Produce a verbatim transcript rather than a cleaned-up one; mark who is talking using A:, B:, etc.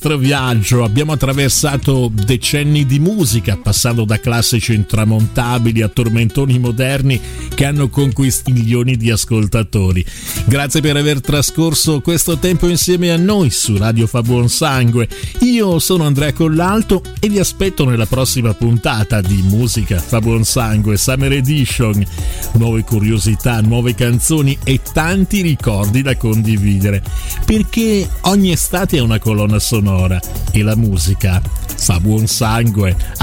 A: Viaggio abbiamo attraversato decenni di musica, passando da classici intramontabili a tormentoni moderni che hanno conquistato milioni di ascoltatori. Grazie per aver trascorso questo tempo insieme a noi su Radio Fa Buon Sangue. Io sono Andrea Collalto e vi aspetto nella prossima puntata di Musica Fa Buon Sangue Summer Edition. Nuove curiosità, nuove canzoni e tanti ricordi da condividere, perché ogni estate è una colonna sonora e la musica fa buon sangue.